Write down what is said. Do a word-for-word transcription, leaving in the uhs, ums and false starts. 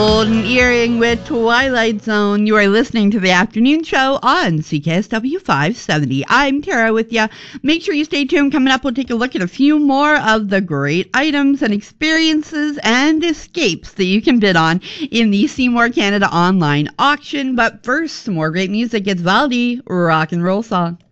Golden Earring with Twilight Zone. You are listening to the afternoon show on C K S W five seventy. I'm Tara with you. Make sure you stay tuned. Coming up, we'll take a look at a few more of the great items and experiences and escapes that you can bid on in the Seymour Canada online auction. But first, some more great music. It's Valdi, Rock and Roll Song.